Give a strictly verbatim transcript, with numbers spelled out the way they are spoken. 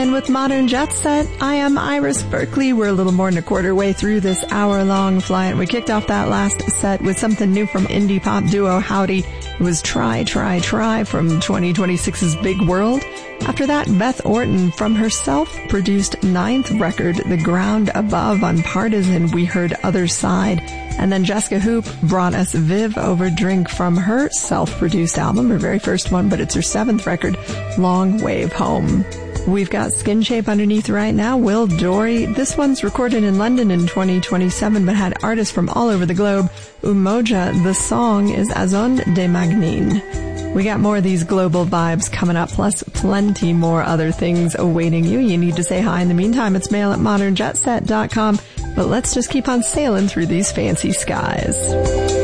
And with Modern Jet Set, I am Iris Berkeley. We're a little more than a quarter way through this hour-long flight. We kicked off that last set with something new from indie pop duo Howdy. It was Try, Try, Try from twenty twenty-six's Big World. After that, Beth Orton from her self-produced ninth record, The Ground Above on Partisan, we heard Other Side. And then Jessica Hoop brought us Viv Over Drink from her self-produced album, her very first one, but it's her seventh record, Long Wave Home. We've got Skin Shape underneath right now, Will Dory. This one's recorded in London in twenty twenty-seven, but had artists from all over the globe. Umoja, the song is Azon de Magnin. We got more of these global vibes coming up, plus plenty more other things awaiting you. You need to say hi in the meantime. It's mail at modern jet set dot com. But let's just keep on sailing through these fancy skies.